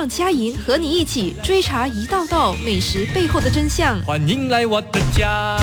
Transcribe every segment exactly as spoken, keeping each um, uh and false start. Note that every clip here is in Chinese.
让佳莹和你一起追查一道道美食背后的真相。 欢迎来我的家，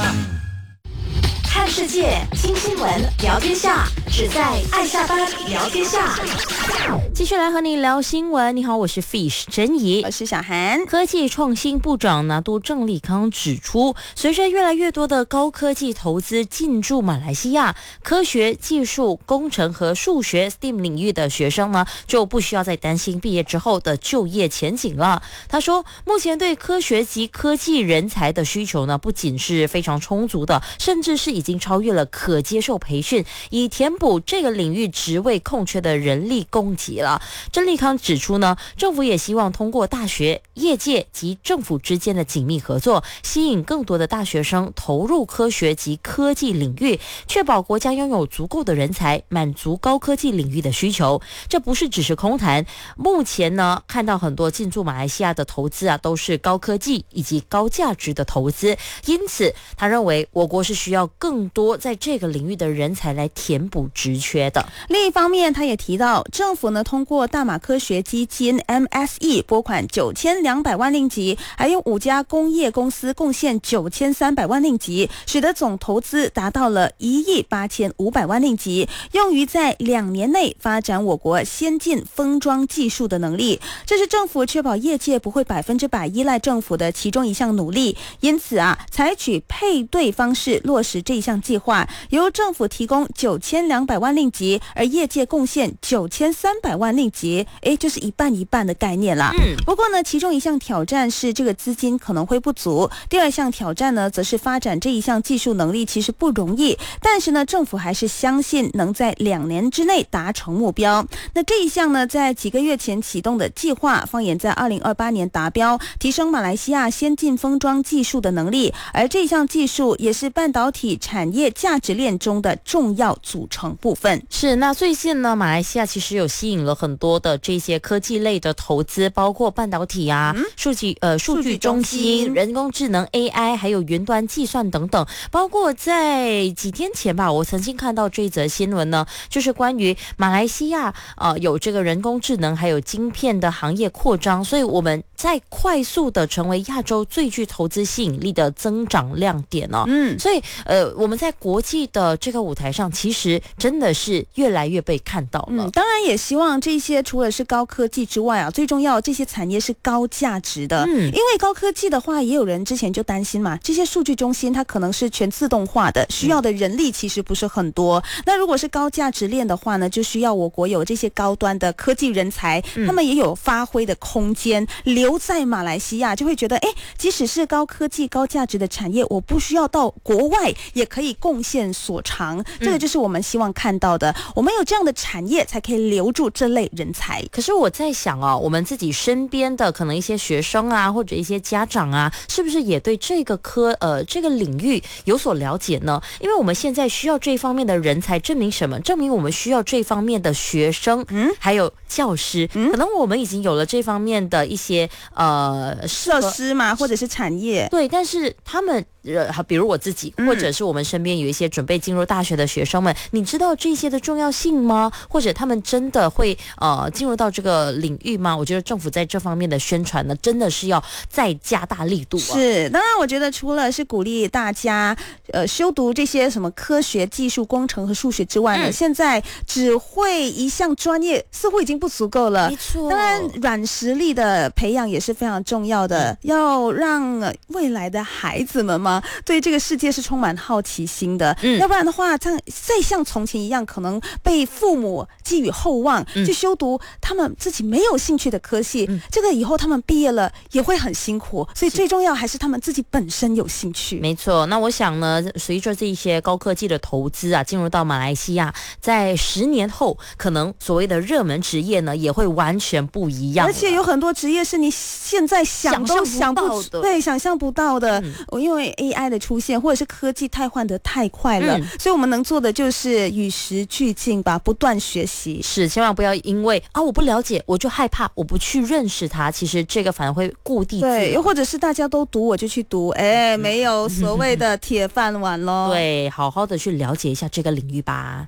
看世界，听新闻，聊天下，只在爱下班聊天下。 继续来和你聊新闻。你好，我是 Fish 珍怡， 我是小韩。 科技创新部长拿督郑立康指出，随着越来越多的高科技投资进驻马来西亚，科学、技术、工程和数学 S T E M 领域的学生呢，就不需要再担心毕业之后的就业前景了。他说，目前对科学及科技人才的需求呢，不仅是非常充足的，甚至是已经超越了可接受培训，以填补这个领域职位空缺的人力供给了。郑立康指出呢，政府也希望通过大学、业界及政府之间的紧密合作，吸引更多的大学生投入科学及科技领域，确保国家拥有足够的人才，满足高科技领域的需求。这不是只是空谈。目前呢，看到很多进驻马来西亚的投资啊，都是高科技以及高价值的投资，因此他认为我国是需要更多在这个领域的人才来填补职缺的。 另一方面，他也提到，政府呢通过大马科学基金 M S E 拨款九千两百万令吉，还有五家工业公司贡献九千三百万令吉，使得总投资达到了一亿八千五百万令吉，用于在两年内发展我国先进封装技术的能力。这是政府确保业界不会百分之百依赖政府的其中一项努力。因此啊，采取配对方式落实这一项计划，由政府提供九千两百万令吉，而业界贡献九千三百万令吉，诶，就是一半一半的概念啦。 嗯， 不过呢，其中一项挑战是这个资金可能会不足，第二项挑战呢，则是发展这一项技术能力其实不容易，但是呢，政府还是相信能在两年之内达成目标。那这一项呢，在几个月前启动的计划，放眼在二零二八年达标，提升马来西亚先进封装技术的能力，而这项技术也是半导体产业价值链中的重要组成部分。 是，那最近呢，马来西亚其实有吸引了很多的这些科技类的投资，包括半导体啊、嗯、数据呃数据中心、人工智能 A I， 还有云端计算等等。包括在几天前吧，我曾经看到这则新闻呢，就是关于马来西亚呃有这个人工智能还有晶片的行业扩张，所以我们在快速的成为亚洲最具投资吸引力的增长亮点哦。嗯，所以呃我们在国际的这个舞台上，其实真的是越来越被看到了。 嗯，当然也希望这些除了是高科技之外啊，最重要这些产业是高价值的。嗯，因为高科技的话，也有人之前就担心嘛，这些数据中心它可能是全自动化的，需要的人力其实不是很多。嗯、那如果是高价值链的话呢，就需要我国有这些高端的科技人才，嗯、他们也有发挥的空间，留在马来西亚就会觉得，哎，即使是高科技、高价值的产业，我不需要到国外也可以贡献所长。这个就是我们希望看到的。我们有这样的产业，才可以留住这类人才。 可是我在想哦，我们自己身边的可能一些学生啊，或者一些家长啊，是不是也对这个科呃这个领域有所了解呢？因为我们现在需要这方面的人才，证明什么？证明我们需要这方面的学生，嗯，还有教师。嗯，可能我们已经有了这方面的一些呃设施嘛，或者是产业。 对，但是他们呃，比如我自己，或者是我们身边有一些准备进入大学的学生们，嗯、你知道这些的重要性吗？或者他们真的会呃进入到这个领域吗？我觉得政府在这方面的宣传呢，真的是要再加大力度啊。 是，当然我觉得除了是鼓励大家呃修读这些什么科学、技术、工程和数学之外呢，嗯、现在只会一项专业似乎已经不足够了。 没错， 当然软实力的培养也是非常重要的，嗯、要让未来的孩子们嘛，对这个世界是充满好奇心的。嗯，要不然的话，再再像从前一样，可能被父母寄予厚望，嗯、去修读他们自己没有兴趣的科系，嗯、这个以后他们毕业了也会很辛苦。所以最重要还是他们自己本身有兴趣。 没错，那我想呢，随着这些高科技的投资啊，进入到马来西亚，在十年后，可能所谓的热门职业呢，也会完全不一样。 而且有很多职业是你现在想都想不到的，对，想象不到的。嗯、因为 A I 的出现，或者是科技太换得太快了，嗯、所以我们能做的就是与时俱进吧，不断学习。 是，千万不要因为啊我不了解，我就害怕，我不去认识它。其实这个反而会故地自容。 对，又或者是大家都读我就去读，哎，没有所谓的铁饭碗咯。 对，好好的去了解一下这个领域吧。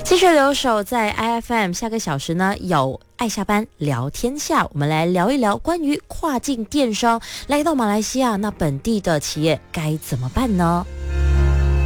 继续留守在 I F M， 下个小时呢有爱下班聊天下，我们来聊一聊关于跨境电商来到马来西亚，那本地的企业该怎么办呢？